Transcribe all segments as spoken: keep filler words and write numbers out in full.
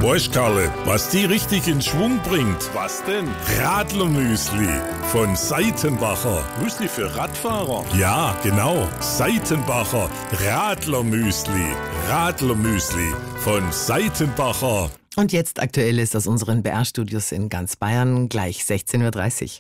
Weißt, Karle, was die richtig in Schwung bringt? Was denn? Radlermüsli von Seitenbacher. Müsli für Radfahrer? Ja, genau. Seitenbacher Radlermüsli. Radlermüsli von Seitenbacher. Und jetzt Aktuelles aus unseren B R-Studios in ganz Bayern, gleich sechzehn Uhr dreißig.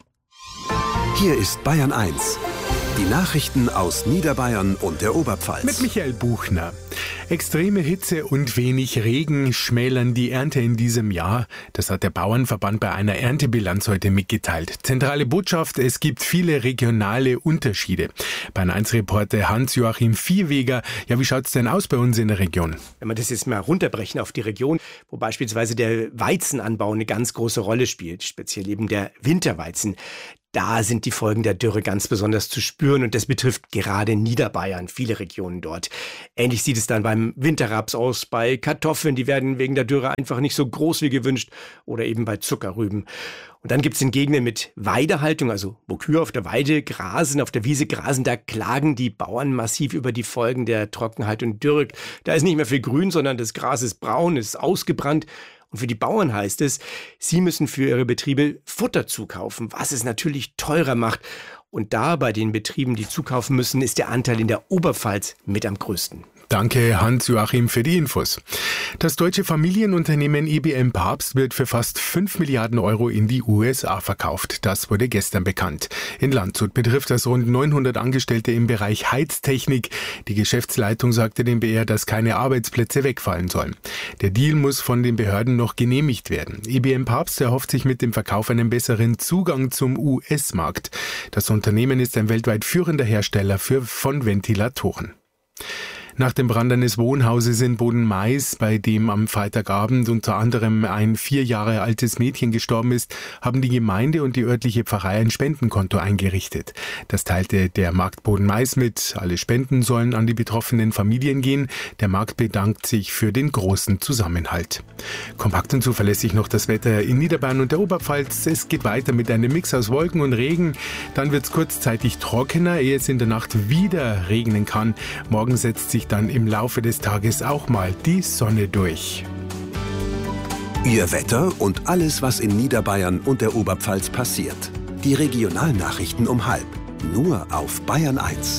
Hier ist Bayern eins. Die Nachrichten aus Niederbayern und der Oberpfalz. Mit Michael Buchner. Extreme Hitze und wenig Regen schmälern die Ernte in diesem Jahr. Das hat der Bauernverband bei einer Erntebilanz heute mitgeteilt. Zentrale Botschaft, es gibt viele regionale Unterschiede. Bayern eins Reporter Hans-Joachim Viehweger. Ja, wie schaut's denn aus bei uns in der Region? Wenn wir das jetzt mal runterbrechen auf die Region, wo beispielsweise der Weizenanbau eine ganz große Rolle spielt, speziell eben der Winterweizen. Da sind die Folgen der Dürre ganz besonders zu spüren und das betrifft gerade Niederbayern, viele Regionen dort. Ähnlich sieht es dann beim Winterraps aus, bei Kartoffeln, die werden wegen der Dürre einfach nicht so groß wie gewünscht oder eben bei Zuckerrüben. Und dann gibt es in Gegenden mit Weidehaltung, also wo Kühe auf der Weide grasen, auf der Wiese grasen, da klagen die Bauern massiv über die Folgen der Trockenheit und Dürre. Da ist nicht mehr viel Grün, sondern das Gras ist braun, ist ausgebrannt. Und für die Bauern heißt es, sie müssen für ihre Betriebe Futter zukaufen, was es natürlich teurer macht. Und da bei den Betrieben, die zukaufen müssen, ist der Anteil in der Oberpfalz mit am größten. Danke Hans-Joachim für die Infos. Das deutsche Familienunternehmen I B M Papst wird für fast fünf Milliarden Euro in die U S A verkauft. Das wurde gestern bekannt. In Landshut betrifft das rund neunhundert Angestellte im Bereich Heiztechnik. Die Geschäftsleitung sagte dem B R, dass keine Arbeitsplätze wegfallen sollen. Der Deal muss von den Behörden noch genehmigt werden. I B M Papst erhofft sich mit dem Verkauf einen besseren Zugang zum U S-Markt. Das Unternehmen ist ein weltweit führender Hersteller für, von Ventilatoren. Nach dem Brand eines Wohnhauses in Boden-Mais, bei dem am Freitagabend unter anderem ein vier Jahre altes Mädchen gestorben ist, haben die Gemeinde und die örtliche Pfarrei ein Spendenkonto eingerichtet. Das teilte der Markt Boden-Mais mit. Alle Spenden sollen an die betroffenen Familien gehen. Der Markt bedankt sich für den großen Zusammenhalt. Kompakt und zuverlässig noch das Wetter in Niederbayern und der Oberpfalz. Es geht weiter mit einem Mix aus Wolken und Regen. Dann wird es kurzzeitig trockener, ehe es in der Nacht wieder regnen kann. Morgen setzt sich dann im Laufe des Tages auch mal die Sonne durch. Ihr Wetter und alles, was in Niederbayern und der Oberpfalz passiert. Die Regionalnachrichten um halb. Nur auf Bayern eins.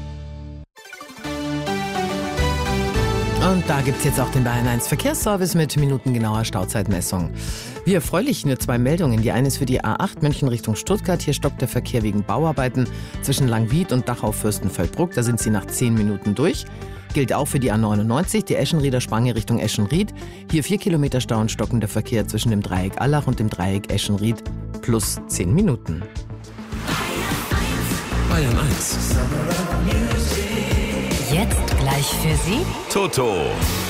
Und da gibt's jetzt auch den Bayern eins Verkehrsservice mit minutengenauer Stauzeitmessung. Wie erfreulich, nur zwei Meldungen. Die eine ist für die A acht München Richtung Stuttgart. Hier stockt der Verkehr wegen Bauarbeiten zwischen Langwied und Dachau-Fürstenfeldbruck. Da sind sie nach zehn Minuten durch. Gilt auch für die A neunundneunzig, die Eschenrieder Spange Richtung Eschenried. Hier vier Kilometer Stau und stockender Verkehr zwischen dem Dreieck Allach und dem Dreieck Eschenried plus zehn Minuten. Bayern eins. Jetzt gleich für Sie Toto.